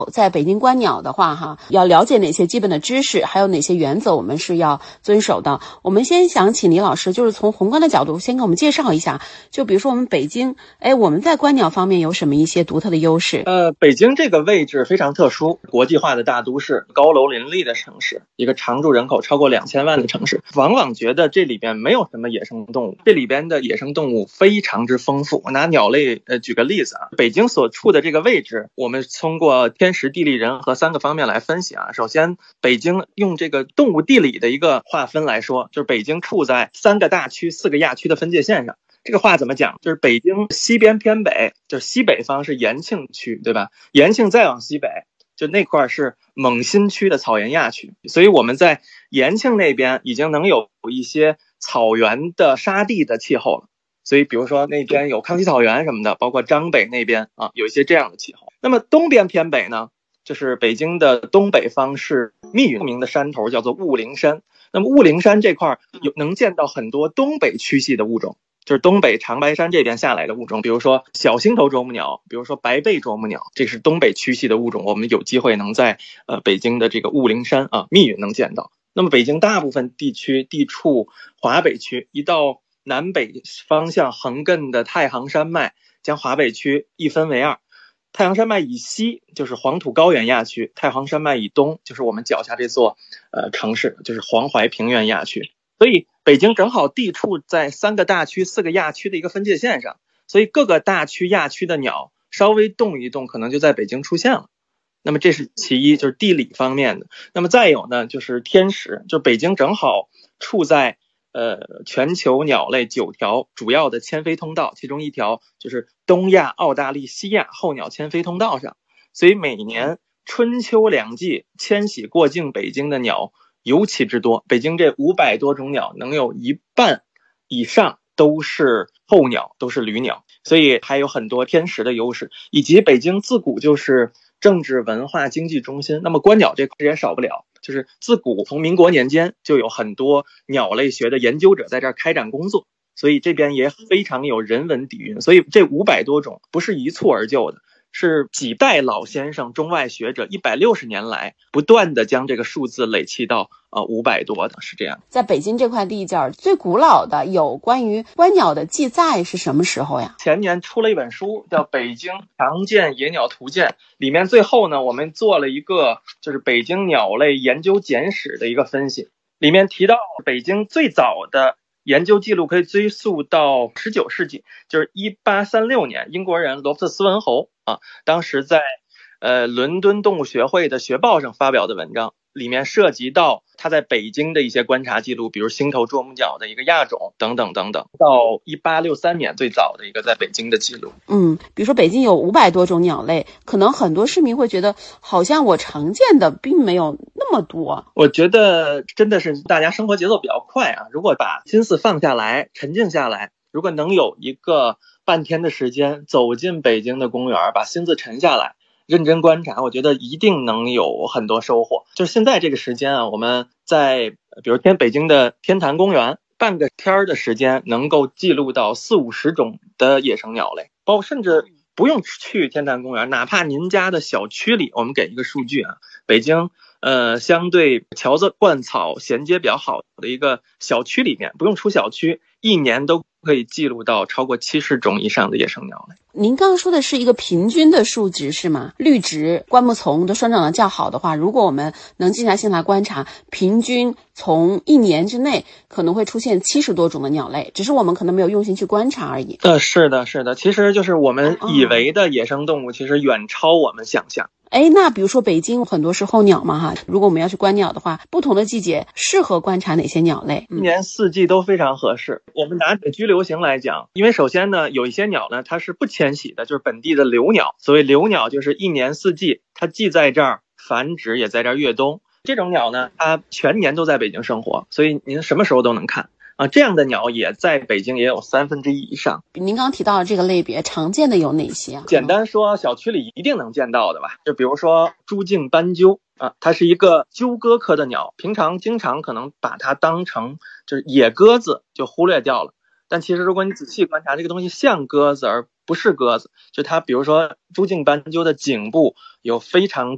在北京观鸟的话要了解哪些基本的知识，还有哪些原则我们是要遵守的。我们先想请李老师就是从宏观的角度先给我们介绍一下，就比如说我们北京我们在观鸟方面有什么一些独特的优势。 北京这个位置非常特殊，国际化的大都市，高楼林立的城市，一个常住人口超过2000万的城市，往往觉得这里边没有什么野生动物，这里边的野生动物非常之丰富。我拿鸟类举个例子北京所处的这个位置，我们通过天时地利人和3个方面来分析首先北京用这个动物地理的一个划分来说，就是北京处在3个大区4个亚区的分界线上。这个话怎么讲，就是北京西边偏北，就是西北方是延庆区，对吧？延庆再往西北，就那块是蒙新区的草原亚区，所以我们在延庆那边已经能有一些草原的沙地的气候了。所以比如说那边有康熙草原什么的，包括张北那边有一些这样的气候。那么东边偏北呢，就是北京的东北方是密云名的山头，叫做雾灵山。那么雾灵山这块能见到很多东北区系的物种，就是东北长白山这边下来的物种，比如说小星头啄木鸟，比如说白背啄木鸟，这是东北区系的物种，我们有机会能在北京的这个雾灵山密云能见到。那么北京大部分地区地处华北区，一到南北方向横亘的太行山脉将华北区一分为2，太行山脉以西就是黄土高原亚区，太行山脉以东就是我们脚下这座城市，就是黄淮平原亚区。所以北京正好地处在3个大区4个亚区的一个分界线上，所以各个大区亚区的鸟稍微动一动可能就在北京出现了。那么这是其一，就是地理方面的。那么再有呢，就是天时，就北京正好处在全球鸟类9条主要的迁飞通道，其中一条就是东亚、澳大利西亚候鸟迁飞通道上，所以每年春秋2季迁徙过境北京的鸟尤其之多。北京这500多种鸟能有1半以上都是候鸟，都是旅鸟，所以还有很多天时的优势，以及北京自古就是政治文化经济中心，那么观鸟这块也少不了，就是自古从民国年间就有很多鸟类学的研究者在这儿开展工作，所以这边也非常有人文底蕴。所以这500多种不是一蹴而就的，是几代老先生中外学者160年来不断的将这个数字累积到500多的，是这样。 在北京这块地界儿，最古老的有关于观鸟的记载是什么时候呀？ 前年出了一本书叫《北京常见野鸟图鉴》，里面最后呢我们做了一个就是北京鸟类研究简史的一个分析，里面提到北京最早的研究记录可以追溯到19世纪，就是1836年英国人罗伯特斯文侯当时在伦敦动物学会的学报上发表的文章，里面涉及到他在北京的一些观察记录，比如星头啄木鸟的一个亚种等等等等，到1863年最早的一个在北京的记录。 比如说北京有500多种鸟类，可能很多市民会觉得好像我常见的并没有那么多。 我觉得真的是大家生活节奏比较快如果把心思放下来，沉静下来，如果能有一个半天的时间走进北京的公园，把心思沉下来认真观察，我觉得一定能有很多收获。就是现在这个时间我们在比如北京的天坛公园半个天的时间能够记录到40-50种的野生鸟类，包括甚至不用去天坛公园，哪怕您家的小区里，我们给一个数据北京相对桥子灌草衔接比较好的一个小区里面，不用出小区，一年都可以记录到超过70种以上的野生鸟类。 您刚刚说的是一个平均的数值是吗？绿植、灌木丛都生长得较好的话，如果我们能静下心来观察，平均从1年之内可能会出现70多种的鸟类，只是我们可能没有用心去观察而已。 是的，其实就是我们以为的野生动物其实远超我们想象。 那比如说北京很多是候鸟嘛如果我们要去观鸟的话，不同的季节适合观察哪些鸟类？ 一年4季都非常合适。我们拿居留型来讲，因为首先呢有一些鸟呢它是不迁徙的，就是本地的留鸟，所谓留鸟就是一年4季它既在这儿繁殖也在这儿越冬，这种鸟呢它全年都在北京生活，所以您什么时候都能看这样的鸟也在北京也有1/3以上。 您刚刚提到的这个类别常见的有哪些简单说，小区里一定能见到的吧，就比如说朱颈斑鸠它是一个鸠鸽科的鸟，平常经常可能把它当成就是野鸽子就忽略掉了，但其实如果你仔细观察，这个东西像鸽子而不是鸽子，就它比如说朱颈斑鸠的颈部有非常